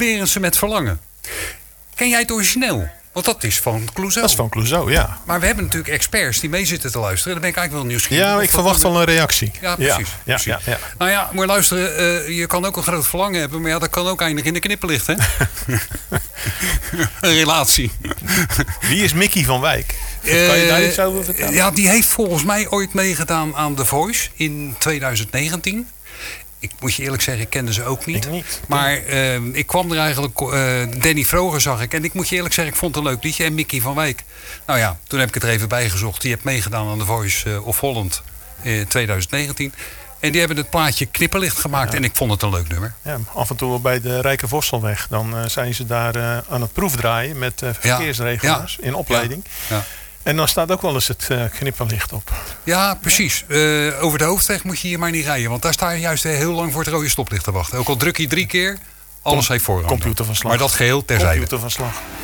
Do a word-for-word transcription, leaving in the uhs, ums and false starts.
Berendsen met Verlangen. Ken jij het origineel? Want dat is van Clouseau. Dat is van Clouseau, ja. Maar we hebben natuurlijk experts die mee zitten te luisteren. Daar ben ik eigenlijk wel nieuwsgierig. Ja, ik verwacht wel een reactie. Ja, precies. Ja, precies. Ja, ja, ja. Nou ja, moet je luisteren. Uh, je kan ook een groot verlangen hebben. Maar ja, dat kan ook eindigen in de knipperlicht, hè? Een relatie. Wie is Mickey van Wijk? Kan je daar iets over vertellen? Ja, die heeft volgens mij ooit meegedaan aan The Voice in twintig negentien. Ik moet je eerlijk zeggen, ik kende ze ook niet. Ik niet. Maar uh, ik kwam er eigenlijk... Uh, Danny Vroger zag ik. En ik moet je eerlijk zeggen, ik vond het een leuk liedje. En Mickey van Wijk. Nou ja, toen heb ik het er even bij gezocht. Die heeft meegedaan aan The Voice uh, of Holland in twintig negentien. En die hebben het plaatje Knipperlicht gemaakt. Ja. En ik vond het een leuk nummer. Ja, af en toe bij de Rijke Vosselweg. Dan uh, zijn ze daar uh, aan het proefdraaien met uh, verkeersregelaars ja. in opleiding. Ja. Ja. En dan staat ook wel eens het uh, knipperlicht op. Ja, precies. Uh, over de hoofdweg moet je hier maar niet rijden. Want daar sta je juist heel lang voor het rode stoplicht te wachten. Ook al druk je drie keer, alles heeft voorrang. Computerverslag. Maar dat geheel terzijde. Computerverslag.